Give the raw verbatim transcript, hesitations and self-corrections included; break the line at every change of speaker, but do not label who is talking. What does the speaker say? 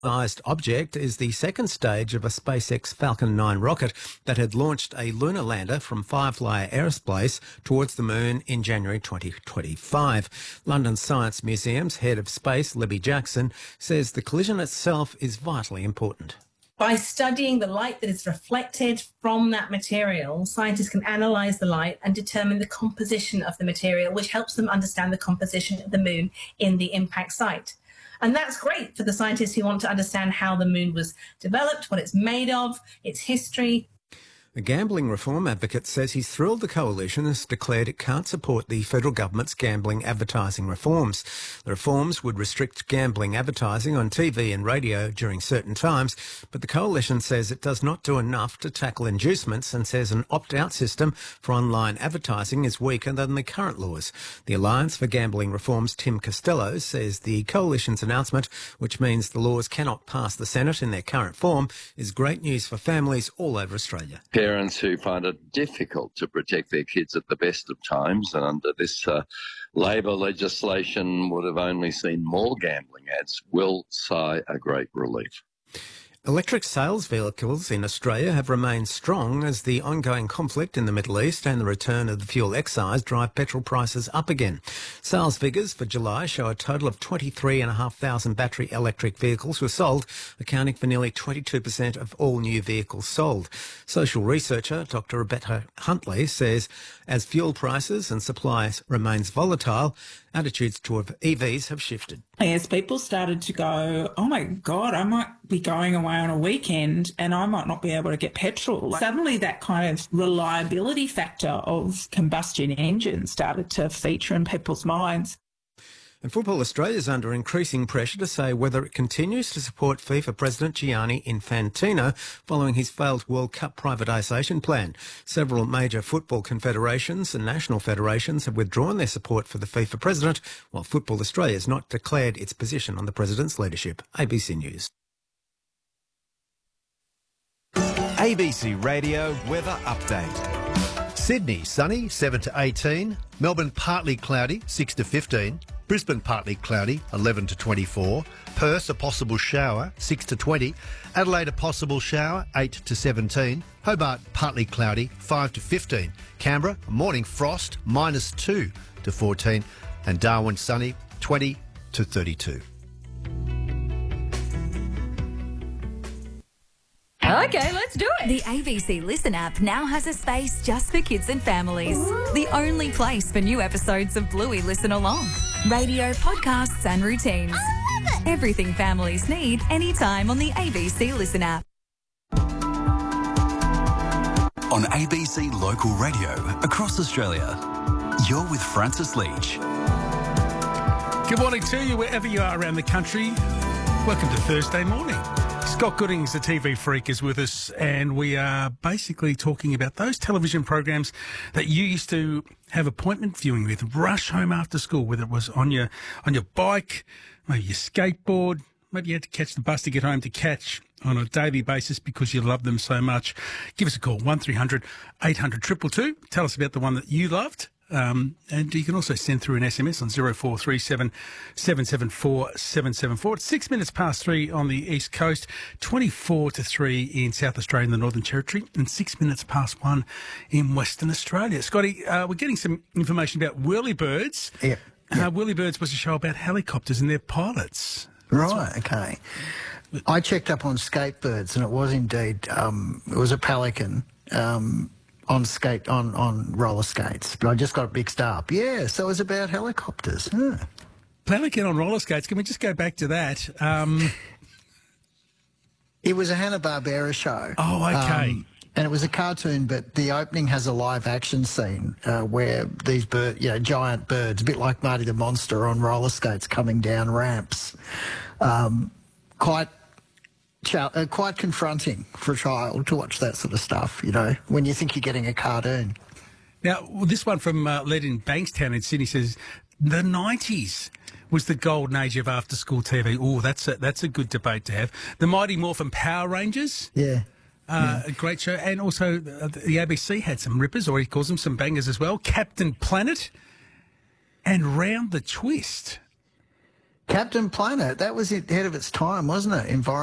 Sized object is the second stage of a SpaceX Falcon nine rocket that had launched a lunar lander from Firefly Aerospace towards the moon in January twenty twenty-five. London Science Museum's head of space, Libby Jackson, says the collision itself is vitally important.
By studying the light that is reflected from that material, scientists can analyse the light and determine the composition of the material, which helps them understand the composition of the moon in the impact site. And that's great for the scientists who want to understand how the moon was developed, what it's made of, its history.
A gambling reform advocate says he's thrilled the coalition has declared it can't support the federal government's gambling advertising reforms. The reforms would restrict gambling advertising on T V and radio during certain times, but the coalition says it does not do enough to tackle inducements and says an opt-out system for online advertising is weaker than the current laws. The Alliance for Gambling Reform's Tim Costello says the coalition's announcement, which means the laws cannot pass the Senate in their current form, is great news for families all over Australia.
Parents who find it difficult to protect their kids at the best of times, and under this uh, Labor legislation would have only seen more gambling ads, will sigh a great relief.
Electric sales vehicles in Australia have remained strong as the ongoing conflict in the Middle East and the return of the fuel excise drive petrol prices up again. Sales figures for July show a total of twenty-three thousand five hundred battery electric vehicles were sold, accounting for nearly twenty-two percent of all new vehicles sold. Social researcher Doctor Rebecca Huntley says as fuel prices and supplies remains volatile, attitudes toward E Vs have shifted.
As people started to go, oh my God, I might be going away on a weekend and I might not be able to get petrol. Suddenly that kind of reliability factor of combustion engines started to feature in people's minds.
And Football Australia is under increasing pressure to say whether it continues to support FIFA President Gianni Infantino following his failed World Cup privatisation plan. Several major football confederations and national federations have withdrawn their support for the FIFA president, while Football Australia has not declared its position on the president's leadership. A B C News.
A B C Radio Weather Update.
Sydney, sunny, seven to eighteen. Melbourne, partly cloudy, six to fifteen. Brisbane, partly cloudy, eleven to twenty-four. Perth, a possible shower, six to twenty. Adelaide, a possible shower, eight to seventeen. Hobart, partly cloudy, five to fifteen. Canberra, a morning frost, minus two to fourteen. And Darwin, sunny, twenty to thirty-two.
Okay, let's do it. The A B C Listen app now has a space just for kids and families. Ooh. The only place for new episodes of Bluey Listen Along. Radio, podcasts and routines. I love it. Everything families need anytime on the A B C Listen app.
On A B C Local Radio across Australia, you're with Francis Leach.
Good morning to you wherever you are around the country. Welcome to Thursday morning. Scott Goodings, the T V freak, is with us, and we are basically talking about those television programs that you used to have appointment viewing with, rush home after school, whether it was on your on your bike, maybe your skateboard, maybe you had to catch the bus to get home to catch on a daily basis because you love them so much. Give us a call, one three hundred eight hundred two two two. Tell us about the one that you loved. Um, and you can also send through an S M S on zero four three seven seven seven four seven seven four. It's six minutes past three on the East Coast, twenty-four to three in South Australia and the Northern Territory, and six minutes past one in Western Australia. Scotty, uh, we're getting some information about Whirlybirds.
Yeah. yeah.
Uh, Whirlybirds was a show about helicopters and their pilots.
Right, right. Okay. I checked up on Skatebirds, and it was indeed, um, it was a pelican, um, on skate on, on roller skates, but I just got mixed up. Yeah, so it was about helicopters. Huh.
Pelican on roller skates. Can we just go back to that? Um...
It was a Hanna-Barbera show.
Oh, okay.
Um, and it was a cartoon, but the opening has a live action scene uh, where these bird, you know, giant birds, a bit like Marty the Monster on roller skates, coming down ramps. Um, quite. Uh, quite confronting for a child to watch that sort of stuff, you know, when you think you're getting a cartoon.
Now, this one from uh, Led in Bankstown in Sydney says, the nineties was the golden age of after-school T V. Oh, that's a, that's a good debate to have. The Mighty Morphin Power Rangers.
Yeah.
Uh,
yeah.
A great show. And also uh, the A B C had some rippers, or he calls them some bangers as well. Captain Planet and Round the Twist.
Captain Planet, that was ahead of its time, wasn't it? Environment.